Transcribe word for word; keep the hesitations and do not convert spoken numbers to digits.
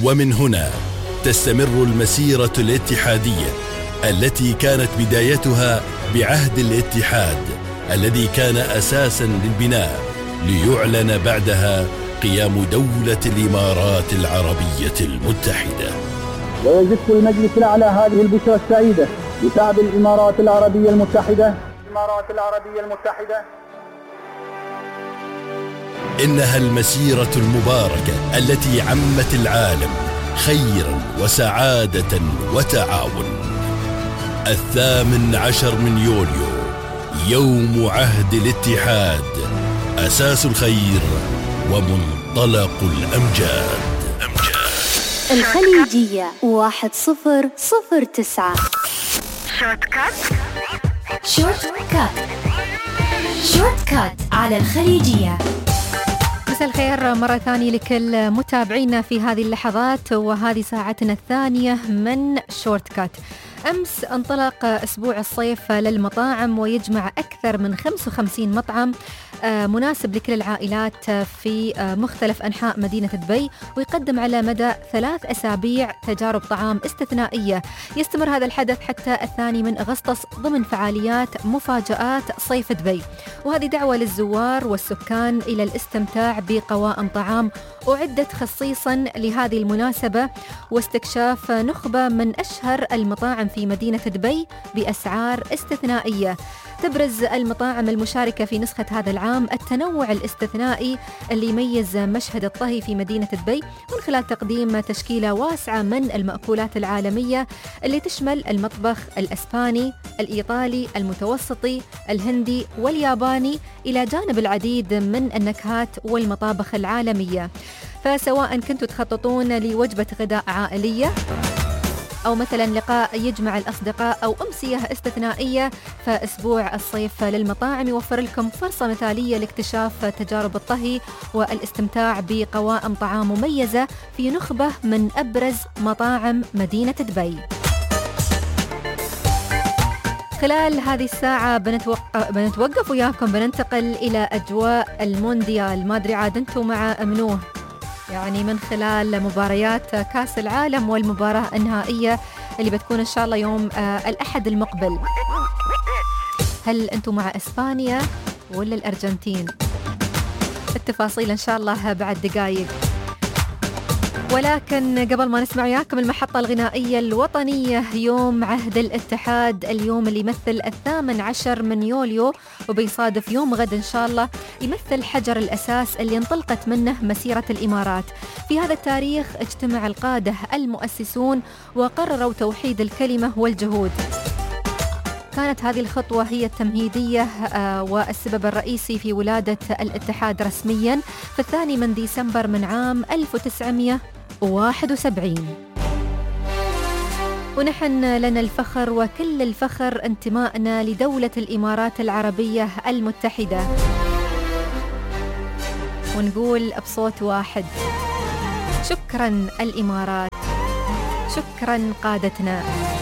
ومن هنا تستمر المسيرة الاتحادية التي كانت بدايتها بعهد الاتحاد الذي كان أساساً للبناء، ليعلن بعدها قيام دولة الإمارات العربية المتحدة. ويزف المجلس الأعلى هذه البشرى السعيدة لشعب الإمارات العربية المتحدة. الإمارات العربية المتحدة إنها المسيرة المباركة التي عمت العالم خيراً وسعادة وتعاون. الثامن عشر من يوليو، يوم عهد الاتحاد، أساس الخير ومنطلق الأمجاد. أمجاد. الخليجية واحد صفر صفر تسعة. شورت كات شورت كات شورت كات على الخليجية. مساء الخير مرة ثانية لكل متابعينا في هذه اللحظات، وهذه ساعتنا الثانية من شورت كات. أمس انطلق أسبوع الصيف للمطاعم، ويجمع أكثر من خمسة وخمسين مطعم مناسب لكل العائلات في مختلف أنحاء مدينة دبي، ويقدم على مدى ثلاث أسابيع تجارب طعام استثنائية. يستمر هذا الحدث حتى الثاني من أغسطس ضمن فعاليات مفاجآت صيف دبي، وهذه دعوة للزوار والسكان إلى الاستمتاع بقوائم طعام أعدت خصيصا لهذه المناسبة، واستكشاف نخبة من أشهر المطاعم في مدينة دبي بأسعار استثنائية. تبرز المطاعم المشاركة في نسخة هذا العام التنوع الاستثنائي اللي يميز مشهد الطهي في مدينة دبي من خلال تقديم تشكيلة واسعة من المأكولات العالمية اللي تشمل المطبخ الأسباني، الإيطالي، المتوسطي، الهندي والياباني، إلى جانب العديد من النكهات والمطابخ العالمية. فسواء كنتوا تخططون لوجبة غداء عائلية أو مثلا لقاء يجمع الأصدقاء أو أمسية استثنائية، فأسبوع الصيف للمطاعم يوفر لكم فرصة مثالية لاكتشاف تجارب الطهي والاستمتاع بقوائم طعام مميزة في نخبة من أبرز مطاعم مدينة دبي. خلال هذه الساعة بنتوق... بنتوقف وياكم، بننتقل إلى أجواء المونديال. ما أدري عاد أنتم مع منوه يعني من خلال مباريات كأس العالم والمباراة النهائية اللي بتكون إن شاء الله يوم آه الأحد المقبل. هل أنتم مع إسبانيا ولا الأرجنتين؟ التفاصيل إن شاء الله بعد دقائق. ولكن قبل ما نسمع وياكم المحطة الغنائية الوطنية، يوم عهد الاتحاد، اليوم اللي يمثل الثامن عشر من يوليو وبيصادف يوم غد إن شاء الله، يمثل حجر الأساس اللي انطلقت منه مسيرة الإمارات. في هذا التاريخ اجتمع القادة المؤسسون وقرروا توحيد الكلمة والجهود. كانت هذه الخطوة هي التمهيدية والسبب الرئيسي في ولادة الاتحاد رسمياً في الثاني من ديسمبر من عام ألف وتسعمائة وواحد وسبعين. ونحن لنا الفخر وكل الفخر انتمائنا لدولة الإمارات العربية المتحدة، ونقول بصوت واحد: شكراً الإمارات، شكراً قادتنا.